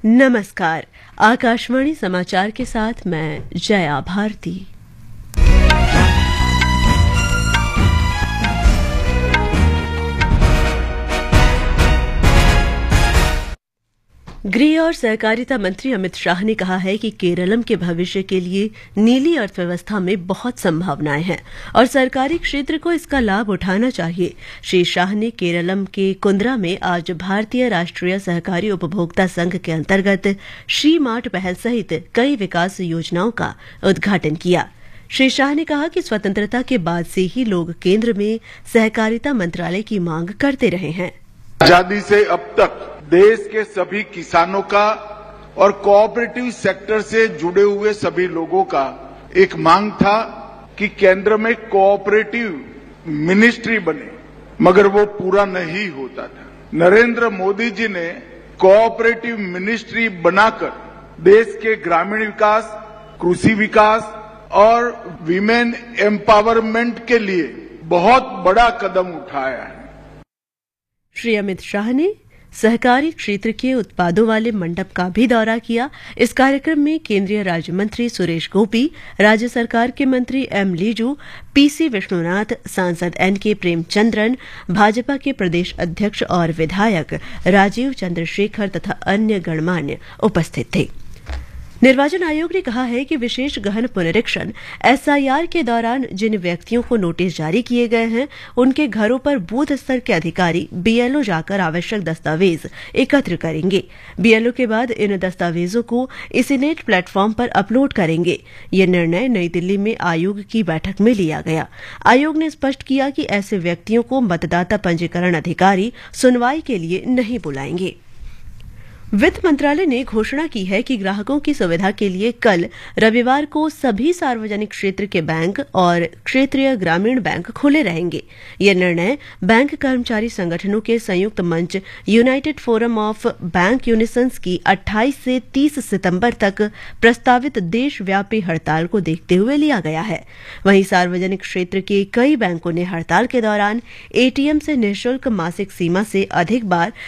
नमस्कार। आकाशवाणी समाचार के साथ मैं जया भारती। गृह और सहकारिता मंत्री अमित शाह ने कहा है कि केरलम के भविष्य के लिए नीली अर्थव्यवस्था में बहुत संभावनाएं हैं और सरकारी क्षेत्र को इसका लाभ उठाना चाहिए। श्री शाह ने केरलम के कुंद्रा में आज भारतीय राष्ट्रीय सहकारी उपभोक्ता संघ के अंतर्गत श्री मार्ट पहल सहित कई विकास योजनाओं का उद्घाटन किया। श्री शाह ने कहा कि स्वतंत्रता के बाद से ही लोग केंद्र में सहकारिता मंत्रालय की मांग करते रहे हैं। आजादी से अब तक देश के सभी किसानों का और कोऑपरेटिव सेक्टर से जुड़े हुए सभी लोगों का एक मांग था कि केंद्र में कोऑपरेटिव मिनिस्ट्री बने, मगर वो पूरा नहीं होता था। नरेंद्र मोदी जी ने कोऑपरेटिव मिनिस्ट्री बनाकर देश के ग्रामीण विकास, कृषि विकास और विमेन एम्पावरमेंट के लिए बहुत बड़ा कदम उठाया है। श्री अमित शाह ने सहकारी क्षेत्र के उत्पादों वाले मंडप का भी दौरा किया। इस कार्यक्रम में केंद्रीय राज्य मंत्री सुरेश गोपी, राज्य सरकार के मंत्री एम लीजू, पीसी विष्णुनाथ, सांसद एनके प्रेमचंद्रन, भाजपा के प्रदेश अध्यक्ष और विधायक राजीव चंद्रशेखर तथा अन्य गणमान्य उपस्थित थे। निर्वाचन आयोग ने कहा है कि विशेष गहन पुनरीक्षण एसआईआर के दौरान जिन व्यक्तियों को नोटिस जारी किए गए हैं, उनके घरों पर बूथ स्तर के अधिकारी बीएलओ जाकर आवश्यक दस्तावेज एकत्र करेंगे। बीएलओ के बाद इन दस्तावेजों को इसीनेट प्लेटफॉर्म पर अपलोड करेंगे। यह निर्णय नई दिल्ली में आयोग की बैठक में लिया गया। आयोग ने स्पष्ट किया कि ऐसे व्यक्तियों को मतदाता पंजीकरण अधिकारी सुनवाई के लिए नहीं बुलाएंगे। वित्त मंत्रालय ने घोषणा की है कि ग्राहकों की सुविधा के लिए कल रविवार को सभी सार्वजनिक क्षेत्र के बैंक और क्षेत्रीय ग्रामीण बैंक खुले रहेंगे। यह निर्णय बैंक कर्मचारी संगठनों के संयुक्त मंच United forum of bank unions की 28 से 30 सितंबर तक प्रस्तावित देशव्यापी हड़ताल को देखते हुए लिया गया है। वहीं सार्वजनिक क्षेत्र के कई बैंकों ने हड़ताल के दौरान एटीएम से निःशुल्क मासिक सीमा से अधिक बार